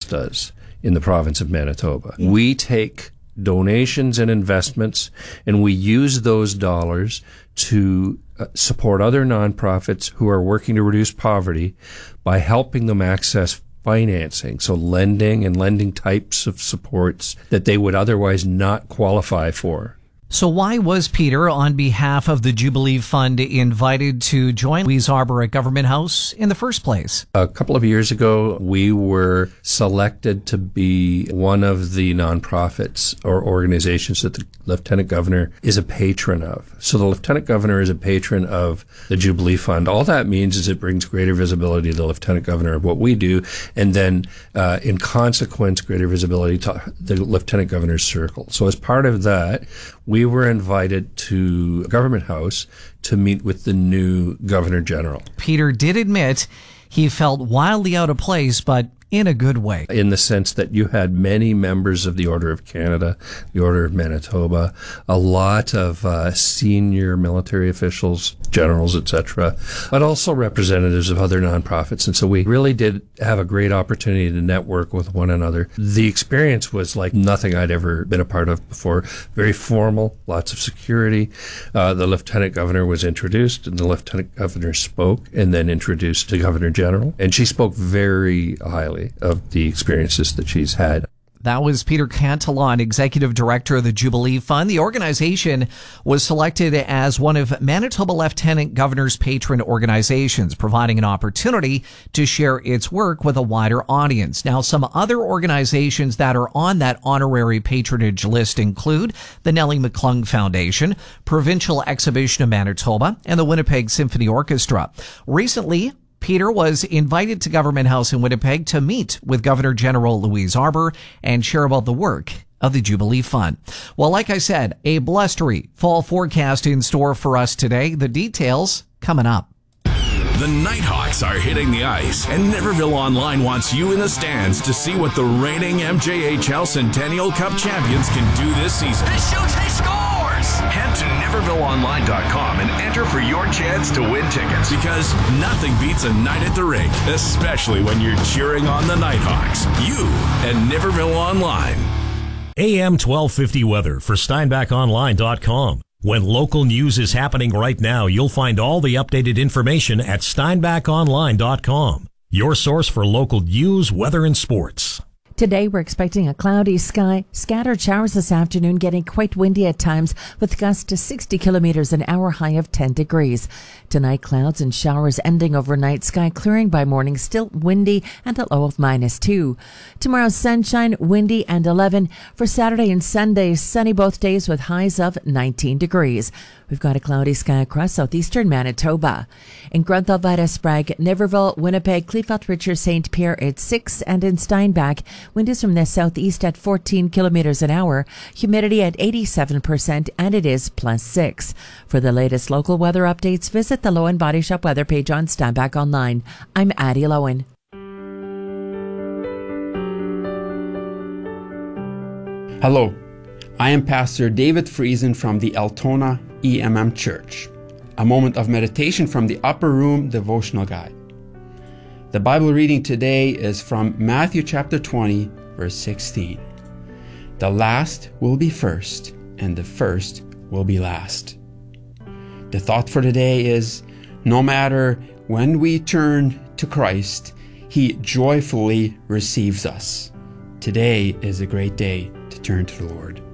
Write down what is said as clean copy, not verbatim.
does in the province of Manitoba. We take donations and investments, and we use those dollars to support other nonprofits who are working to reduce poverty by helping them access financing, so lending types of supports that they would otherwise not qualify for. So why was Peter, on behalf of the Jubilee Fund, invited to join Louise Arbour at Government House in the first place? A couple of years ago, we were selected to be one of the nonprofits or organizations that the Lieutenant Governor is a patron of. So the Lieutenant Governor is a patron of the Jubilee Fund. All that means is it brings greater visibility to the Lieutenant Governor of what we do, and then in consequence, greater visibility to the Lieutenant Governor's circle. So as part of that, we were invited to Government House to meet with the new Governor General. Peter did admit he felt wildly out of place, but in a good way. In the sense that you had many members of the Order of Canada, the Order of Manitoba, a lot of senior military officials, generals, etc., but also representatives of other nonprofits. And so we really did have a great opportunity to network with one another. The experience was like nothing I'd ever been a part of before. Very formal, lots of security. The Lieutenant Governor was introduced, and the Lieutenant Governor spoke and then introduced the Governor General. And she spoke very highly of the experiences that she's had. That was Peter Cantillon, Executive Director of the Jubilee Fund. The organization was selected as one of Manitoba Lieutenant Governor's patron organizations, providing an opportunity to share its work with a wider audience. Now, some other organizations that are on that honorary patronage list include the Nellie McClung Foundation, Provincial Exhibition of Manitoba, and the Winnipeg Symphony Orchestra. Recently, Peter was invited to Government House in Winnipeg to meet with Governor General Louise Arbour and share about the work of the Jubilee Fund. Well, like I said, a blustery fall forecast in store for us today. The details coming up. The Nighthawks are hitting the ice, and Niverville Online wants you in the stands to see what the reigning MJHL Centennial Cup champions can do this season. This shoots, he scores! Head to NivervilleOnline.com and enter for your chance to win tickets, because nothing beats a night at the rink, especially when you're cheering on the Nighthawks. You and Niverville Online. AM 1250 weather for SteinbachOnline.com. When local news is happening right now, you'll find all the updated information at SteinbachOnline.com. Your source for local news, weather, and sports. Today, we're expecting a cloudy sky, scattered showers this afternoon, getting quite windy at times with gusts to 60 kilometers an hour, high of 10 degrees. Tonight, clouds and showers ending overnight, sky clearing by morning, still windy and a low of -2. Tomorrow, sunshine, windy and 11. For Saturday and Sunday, sunny both days with highs of 19 degrees. We've got a cloudy sky across southeastern Manitoba. In Grunthal, Sprague, Niverville, Winnipeg, Kleefeld, Richard, St. Pierre at 6, and in Steinbach, wind is from the southeast at 14 kilometers an hour, humidity at 87%, and it is +6. For the latest local weather updates, visit the Lowen Body Shop weather page on Steinbach Online. I'm Addie Lowen. Hello, I am Pastor David Friesen from the Altona EMM Church. A moment of meditation from the Upper Room Devotional Guide. The Bible reading today is from Matthew chapter 20, verse 16. The last will be first, and the first will be last. The thought for today is, no matter when we turn to Christ, He joyfully receives us. Today is a great day to turn to the Lord.